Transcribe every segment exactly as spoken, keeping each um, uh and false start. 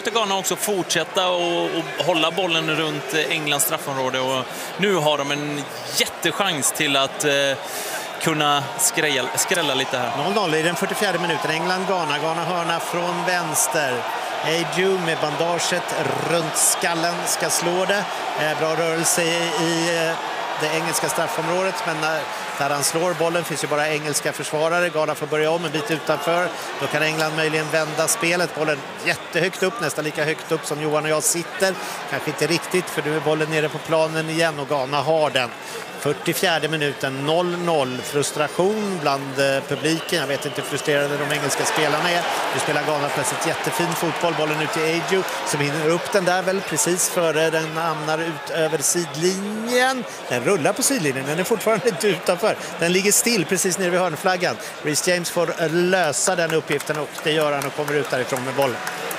försökte Ghana också fortsätta och, och hålla bollen runt Englands straffområde, och nu har de en jättechans till att eh, kunna skrälla, skrälla lite här. noll noll i den fyrtiofjärde minuten. England-Ghana. Ghana hörna från vänster. Eju med bandaget runt skallen ska slå det. Eh, bra rörelse i, i eh, det engelska straffområdet, men när, när han slår bollen finns ju bara engelska försvarare. Ghana får börja om en bit utanför. Då kan England möjligen vända spelet. Bollen jättehögt upp, nästan lika högt upp som Johan och jag sitter. Kanske inte riktigt, för nu är bollen nere på planen igen och Ghana har den. fyrtiofjärde minuten, noll noll. Frustration bland eh, publiken. Jag vet inte hur frustrerade de engelska spelarna är. Nu spelar Ghana plötsligt jättefin fotboll. Bollen ut till Eju som hinner upp den där väl precis före den hamnar ut över sidlinjen. Den rullar på sidlinjen, den är fortfarande inte utanför. Den ligger still precis nere vid hörnflaggan. Reece James får lösa den uppgiften och det gör han och kommer ut därifrån med bollen.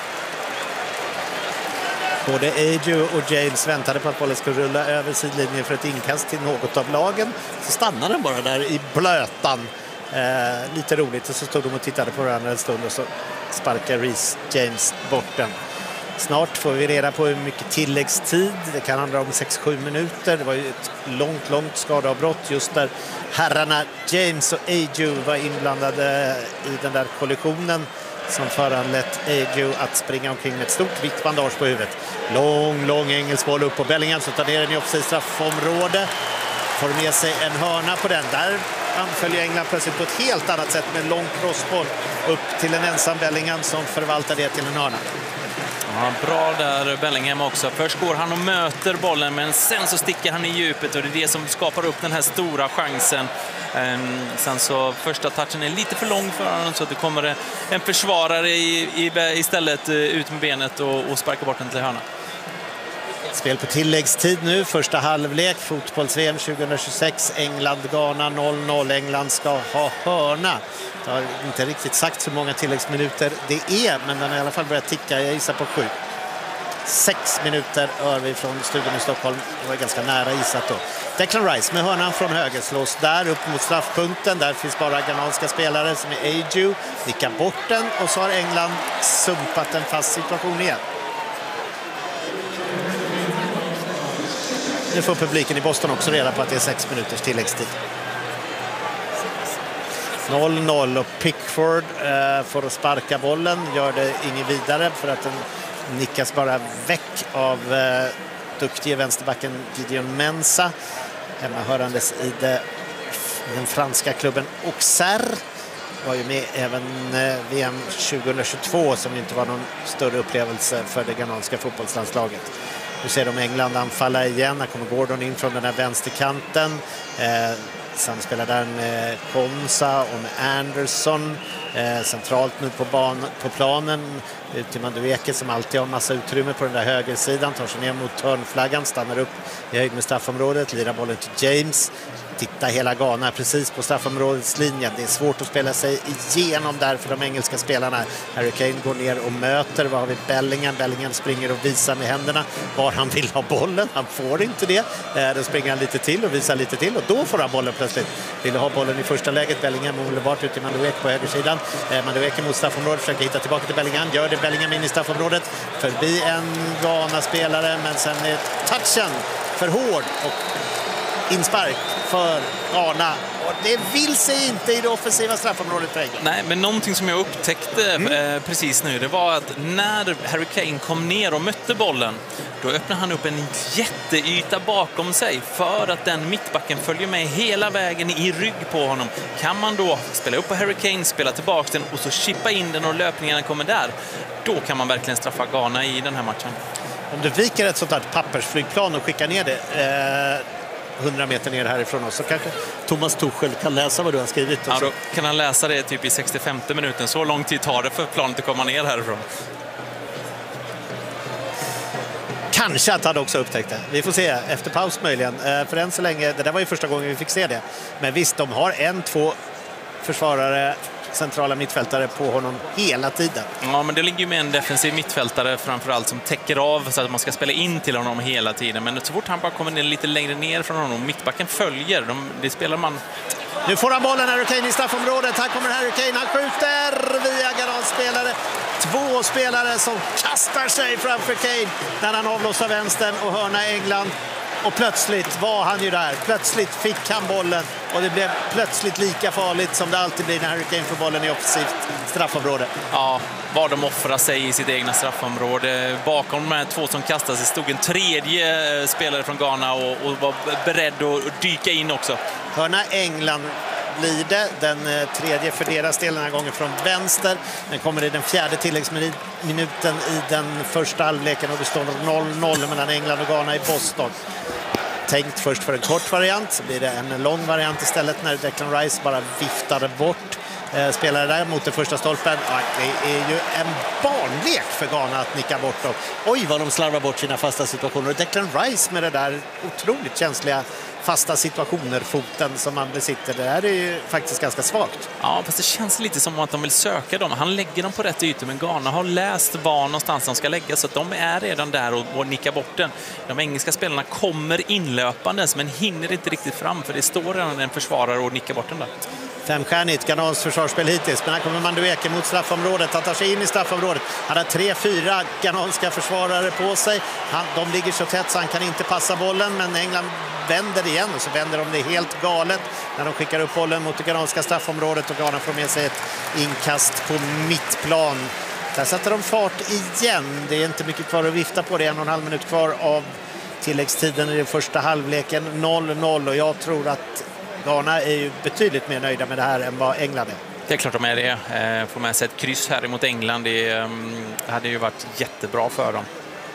Både Eju och James väntade på att bollen skulle rulla över sidlinjen för ett inkast till något av lagen. Så stannade den bara där i blötan. Eh, lite roligt, och så stod de och tittade på varandra en stund och så sparkar Reece James bort den. Snart får vi reda på hur mycket tilläggstid. Det kan handla om sex sju minuter. Det var ju ett långt, långt skadeavbrott just där herrarna James och Eju var inblandade i den där kollisionen som föranlett Eju att springa omkring med ett stort vitt bandage på huvudet. Lång, lång engelsk boll upp på Bellingham som tar ner den i offside straffområde. Får med sig en hörna på den. Där anföljer England plötsligt på ett helt annat sätt med en lång crossboll upp till en ensam Bellingham som förvaltar det till en hörna. Ja, bra där Bellingham också. Först går han och möter bollen, men sen så sticker han i djupet och det är det som skapar upp den här stora chansen. Um, sen så första touchen är lite för lång för honom, så att det kommer en försvarare i, i, istället ut med benet och, och sparkar bort den till hörna. Spel på tilläggstid nu, första halvlek, fotbolls-V M tjugohundratjugosex, England-Ghana noll noll. England ska ha hörna. Jag har inte riktigt sagt hur många tilläggsminuter det är, men den har i alla fall börjat ticka, jag gissar på sju. Sex minuter hör vi från studion i Stockholm. Det var ganska nära isat då. Declan Rice med hörnan från höger slås där upp mot straffpunkten. Där finns bara ghananska spelare som är Eju. Nickar bort den och så har England sumpat en fast situation igen. Nu får publiken i Boston också reda på att det är sex minuters tilläggstid. noll noll och Pickford eh, får att sparka bollen. Gör det inget vidare för att den nickas bara väck av eh, duktiga vänsterbacken Gideon Mensah. Hemma hörandes i det, den franska klubben Auxerre. Var ju med även eh, V M tjugohundratjugotvå som inte var någon större upplevelse för det ghananska fotbollslandslaget. Nu ser de England anfalla igen. Här kommer Gordon in från den här vänsterkanten. Eh, samspelar där med Konsa och med Anderson. Eh, centralt nu på, ban- på planen. Ut till Madueke som alltid har massa utrymme på den där högersidan. Tar sig ner mot hörnflaggan. Stannar upp i höjd med straffområdet. Lirar bollen till James. Titta hela Ghana precis på straffområdets linje. Det är svårt att spela sig igenom där för de engelska spelarna. Harry Kane går ner och möter. Vad har vi? Bellingham. Bellingham springer och visar med händerna var han vill ha bollen. Han får inte det. Eh, då springer han lite till och visar lite till och då får han bollen plötsligt. Vill ha bollen i första läget. Bellingham omedelbart ut till Madueke på högersidan. Eh, Madueke mot straffområdet försöker hitta tillbaka till Bellingham. Gör det. Bellingham in i straffområdet. Förbi en Ghana-spelare, men sen är touchen för hård och inspark för Ghana. Och det vill sig inte i det offensiva straffområdet för England. Nej, men någonting som jag upptäckte mm. eh, precis nu, det var att när Harry Kane kom ner och mötte bollen, då öppnade han upp en jätteyta bakom sig för att den mittbacken följer med hela vägen i rygg på honom. Kan man då spela upp på Harry Kane, spela tillbaka den och så chippa in den och löpningarna kommer där, då kan man verkligen straffa Ghana i den här matchen. Om du viker ett sånt här pappersflygplan och skickar ner det eh... hundra meter ner härifrån oss, så kanske Thomas Tuchel kan läsa vad du har skrivit. Ja, då kan han läsa det typ i sextiofemte minuten. Så lång tid tar det för planet att komma ner härifrån. Kanske att han också upptäckte. Vi får se efter paus möjligen. För än så länge, det där var ju första gången vi fick se det. Men visst, de har en, två försvarare, centrala mittfältare på honom hela tiden. Ja, men det ligger ju med en defensiv mittfältare framförallt som täcker av så att man ska spela in till honom hela tiden. Men så fort han bara kommer ner lite längre ner från honom, mittbacken följer. De, det spelar man... Nu får han bollen, Harry Kane i straffområdet. Här kommer Harry Kane, han skjuter via Ghanans spelare. Två spelare som kastar sig framför Kane när han avlossar vänstern och hörna England. Och plötsligt var han ju där. Plötsligt fick han bollen och det blev plötsligt lika farligt som det alltid blir när Harry Kane får bollen i offensivt straffområde. Ja, vad de offrar sig i sitt egna straffområde. Bakom de här två som kastade sig stod en tredje spelare från Ghana och, och var beredd att dyka in också. Hörna England blir det. Den tredje för deras del den här gången från vänster. Den kommer i den fjärde tilläggsminuten i den första halvleken och det står noll noll mellan England och Ghana i Boston. Tänkt först för en kort variant, så blir det en lång variant istället när Declan Rice bara viftar bort eh, spelare där mot den första stolpen. Ja, det är ju en barnlek för Ghana att nicka bort dem. Oj vad de slarvar bort sina fasta situationer. Och Declan Rice med det där otroligt känsliga fasta situationer, foten som han besitter. Det här är ju faktiskt ganska svagt. Ja, fast det känns lite som att de vill söka dem. Han lägger dem på rätt ytor, men Ghana har läst var någonstans de ska lägga, så att de är redan där och, och nickar bort den. De engelska spelarna kommer inlöpandes, men hinner inte riktigt fram, för det står redan en försvarare och nickar bort den där. Femstjärnigt Ghanans försvarsspel hittills, men här kommer Madueke mot straffområdet. Han tar sig in i straffområdet. Han har tre, fyra ghananska försvarare på sig. Han, de ligger så tätt så han kan inte passa bollen, men England vänder igen och så vänder de det helt galet när de skickar upp bollen mot det ghananska straffområdet och Ghana får med sig ett inkast på mittplan. Där sätter de fart igen. Det är inte mycket kvar att vifta på. Det är en och en halv minut kvar av tilläggstiden i den första halvleken. noll noll och jag tror att Ghana är ju betydligt mer nöjda med det här än vad England är. Det är klart de är det. Får med sig ett kryss här emot England. Det hade ju varit jättebra för dem.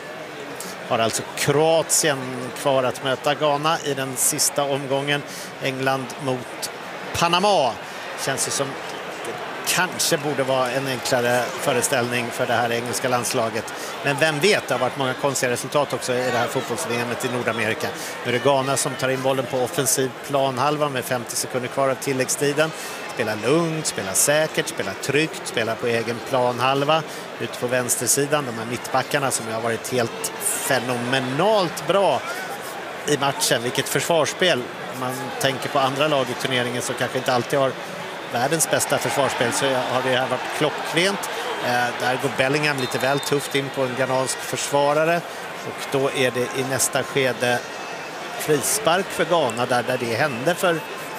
Har alltså Kroatien kvar att möta Ghana i den sista omgången. England mot Panama. Känns det som kanske borde vara en enklare föreställning för det här engelska landslaget. Men vem vet, det har varit många konstiga resultat också i det här fotbolls-V M:et i Nordamerika. Nu är det Ghana som tar in bollen på offensiv planhalva med femtio sekunder kvar av tilläggstiden. Spelar lugnt, spelar säkert, spelar tryggt, spelar på egen planhalva. Ute på vänstersidan, de här mittbackarna som har varit helt fenomenalt bra i matchen. Vilket försvarsspel. Om man tänker på andra lag i turneringen så kanske inte alltid har världens bästa försvarsspel, så har det här varit klockrent. Eh, där går Bellingham lite väl tufft in på en ghanansk försvarare och då är det i nästa skede frispark för Ghana där, där det hände för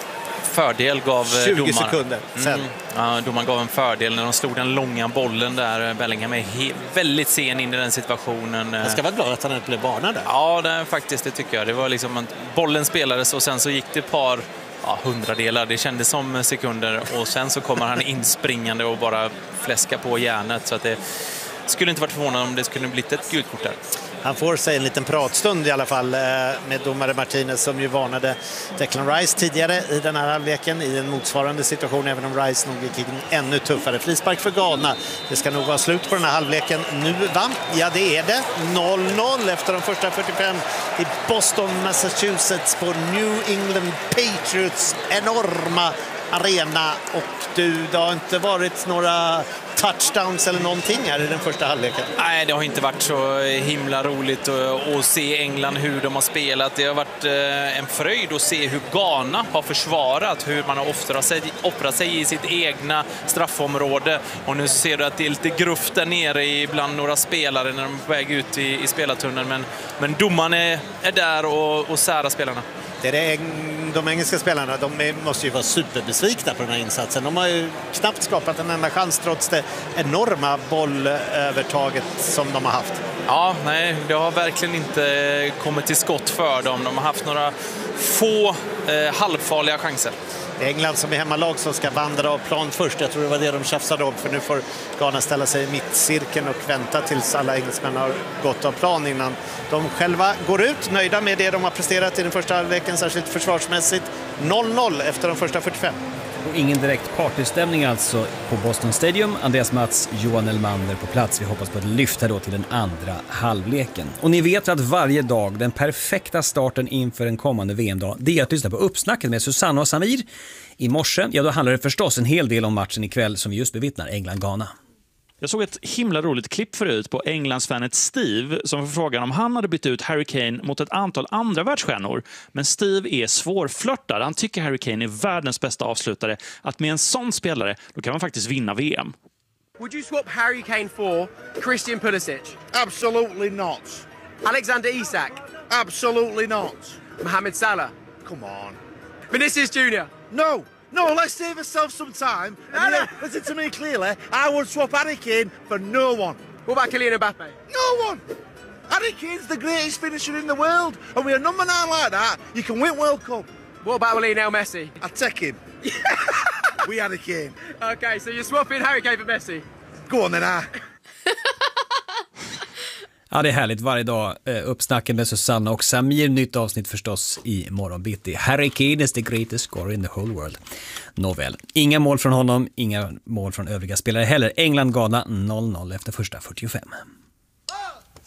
fördel gav tjugo domaren. sekunder sen. Mm. Ja, domaren gav en fördel när de slog den långa bollen där. Bellingham är väldigt sen in i den situationen. Jag ska vara glad att han inte blev varnad där. Ja, det, faktiskt, det tycker jag. Det var liksom att bollen spelades och sen så gick det ett par ja, hundradelar. Det kändes som sekunder och sen så kommer han inspringande och bara fläska på järnet, så att det skulle inte varit förvånande om det skulle blivit ett gult kort där. Han får sig en liten pratstund i alla fall med domare Martinez som ju varnade Declan Rice tidigare i den här halvleken i en motsvarande situation, även om Rice nog gick in ännu tuffare. Frispark för Ghana. Det ska nog vara slut på den här halvleken nu, va? Ja, det är det. noll noll efter de första fyrtiofem i Boston, Massachusetts på New England Patriots enorma arena. Och du, det har inte varit några touchdowns eller någonting här i den första halvleken. Nej, det har inte varit så himla roligt att, att se England hur de har spelat. Det har varit en fröjd att se hur Ghana har försvarat, hur man har offrat sig, offrat sig i sitt egna straffområde. Och nu ser du att det är lite gruft där nere bland några spelare när de är på väg ut i, i spelartunneln. Men, men domaren är, är där och, och särar spelarna. Det är det, de engelska spelarna, de är, måste ju vara superbesvikna på den här insatsen. De har ju knappt skapat en enda chans trots det enorma bollövertaget som de har haft. Ja, nej, det har verkligen inte kommit till skott för dem. De har haft några få eh, halvfarliga chanser. Det är England som är hemmalag som ska vandra av plan först. Jag tror det var det de tjafsade om, för nu får Ghana ställa sig i mittcirkeln och vänta tills alla engelsmän har gått av plan innan de själva går ut. Nöjda med det de har presterat i den första halvleken, särskilt försvarsmässigt. noll noll efter de första fyrtiofem. Och ingen direkt partystämning alltså på Boston Stadium. Andreas Mats, Johan Elmander på plats. Vi hoppas på ett lyft här då till den andra halvleken. Och ni vet att varje dag, den perfekta starten inför en kommande V M-dag, det är att lyssna på uppsnacket med Susanna och Samir. I morse, ja då handlar det förstås en hel del om matchen ikväll som vi just bevittnar, England-Ghana. Jag såg ett himla roligt klipp förut på Englandsfanet Steve som får frågan om han hade bytt ut Harry Kane mot ett antal andra världsstjärnor. Men Steve är svårflörtad. Han tycker Harry Kane är världens bästa avslutare. Att med en sån spelare, då kan man faktiskt vinna V M. Would you swap Harry Kane for Christian Pulisic? Absolutely not. Alexander Isak? Absolutely not. Mohamed Salah? Come on. Vinicius Junior? No, no, let's save ourselves some time. No, And no. yeah, listen to me clearly. I would swap Harry Kane for no one. What about Kylian Mbappe? No one. Harry Kane's the greatest finisher in the world. And with a number nine like that, you can win World Cup. What about Lionel Messi? I'd take him. We Harry Kane. Okay, so you're swapping Harry Kane for Messi? Go on then, I. Ja, det är härligt varje dag. Eh, uppsnacken med Susanna och Samir. Nytt avsnitt förstås i morgon bitti. Harry Kane is the greatest scorer in the whole world. Nåväl. Inga mål från honom, inga mål från övriga spelare heller. England-Ghana noll noll efter första fyrtiofem.